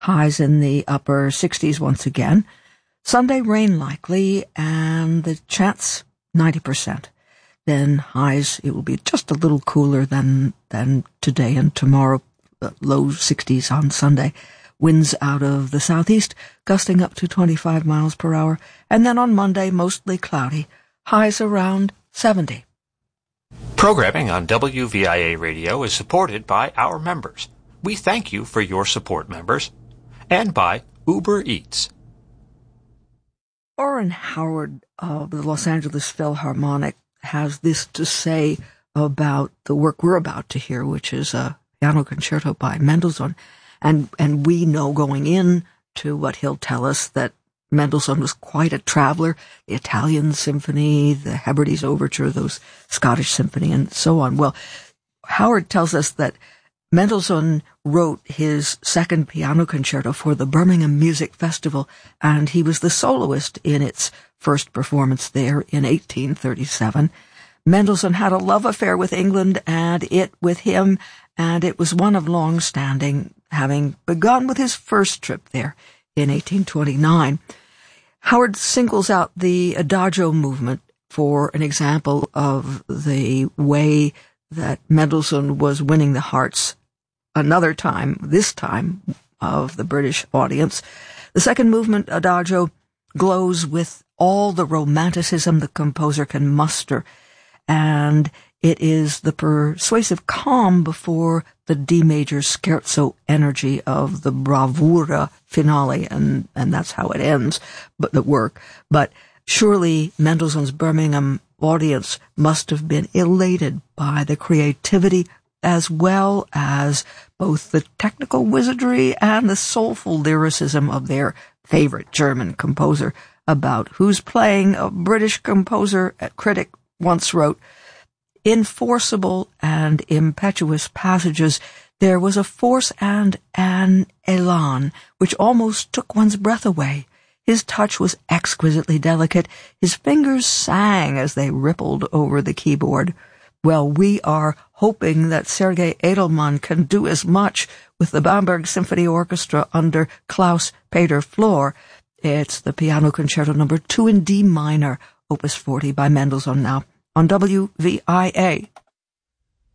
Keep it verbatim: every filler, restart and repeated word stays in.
highs in the upper sixties once again. Sunday, rain likely, and the chance, ninety percent. Then highs, it will be just a little cooler than, than today and tomorrow, uh, low sixties on Sunday. Winds out of the southeast, gusting up to twenty-five miles per hour. And then on Monday, mostly cloudy, highs around seventy. Programming on W V I A Radio is supported by our members. We thank you for your support, members. And by Uber Eats. Orrin Howard of the Los Angeles Philharmonic has this to say about the work we're about to hear, which is a piano concerto by Mendelssohn. And, and we know going in to what he'll tell us that Mendelssohn was quite a traveler. The Italian Symphony, the Hebrides Overture, those Scottish Symphony, and so on. Well, Howard tells us that Mendelssohn wrote his second piano concerto for the Birmingham Music Festival, and he was the soloist in its first performance there in eighteen thirty-seven. Mendelssohn had a love affair with England and it with him, and it was one of long standing, having begun with his first trip there in eighteen twenty-nine. Howard singles out the Adagio movement for an example of the way that Mendelssohn was winning the hearts another time, this time, of the British audience. The second movement, Adagio, glows with all the romanticism the composer can muster, and it is the persuasive calm before the D major scherzo energy of the bravura finale, and, and that's how it ends, but the work. But surely Mendelssohn's Birmingham audience must have been elated by the creativity as well as both the technical wizardry and the soulful lyricism of their favorite German composer, about whose playing a British composer, a critic, once wrote, "In forcible and impetuous passages, there was a force and an élan which almost took one's breath away. His touch was exquisitely delicate. His fingers sang as they rippled over the keyboard." Well, we are hoping that Sergei Edelman can do as much with the Bamberg Symphony Orchestra under Klaus-Peter Flor. It's the Piano Concerto number two in D minor, Opus forty by Mendelssohn now on W V I A.